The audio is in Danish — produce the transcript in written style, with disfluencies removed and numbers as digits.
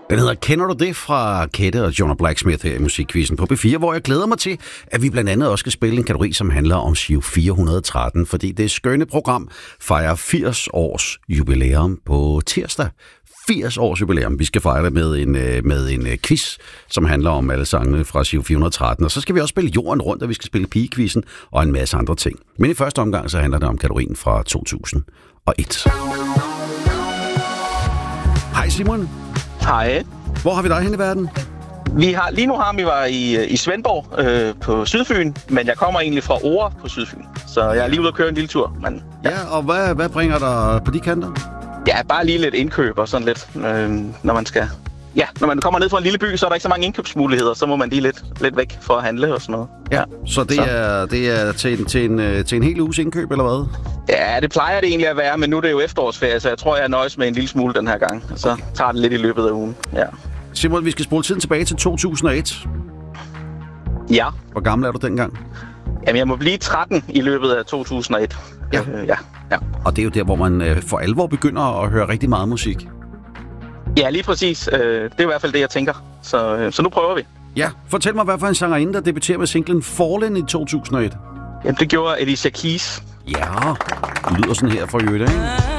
Den hedder Kender du det? Fra Kette og Jonah Blacksmith her i Musikquizzen på B4, hvor jeg glæder mig til, at vi blandt andet også skal spille en kategori, som handler om Giro 413, fordi det skønne program fejrer 80 års jubilæum på tirsdag. 80 års jubilæum. Vi skal fejre det med en quiz, som handler om alle sangene fra Giro 413. Og så skal vi også spille jorden rundt, og vi skal spille pigequizzen og en masse andre ting. Men i første omgang, så handler det om kategorien fra 2001. Hej Simon. Hej. Hvor har vi dig hen i verden? Lige nu har vi var i Svendborg på Sydfyn, men jeg kommer egentlig fra Ore på Sydfyn. Så jeg er lige ude at køre en lille tur. Men, ja, og hvad bringer dig på de kanter? Ja, bare lige lidt indkøb og sådan lidt, når man skal... Ja, når man kommer ned fra en lille by, så er der ikke så mange indkøbsmuligheder, så må man lige lidt væk for at handle og sådan noget. Ja, så det er til en hel uges indkøb, eller hvad? Ja, det plejer det egentlig at være, men nu er det jo efterårsferie, så jeg tror, jeg nøjes med en lille smule den her gang. Så tager det lidt i løbet af ugen, ja. Simon, vi skal spole tiden tilbage til 2001. Ja. Hvor gammel er du dengang? Jamen, jeg må blive 13 i løbet af 2001. Ja. Ja. Og det er jo der, hvor man for alvor begynder at høre rigtig meget musik. Ja, lige præcis. Det er i hvert fald det, jeg tænker. Så nu prøver vi. Ja, fortæl mig, hvad for en sangerinde, der debuterer med singlen Fallen i 2001? Jamen, det gjorde Alicia Keys. Ja, det lyder sådan her fra Jøde, ikke?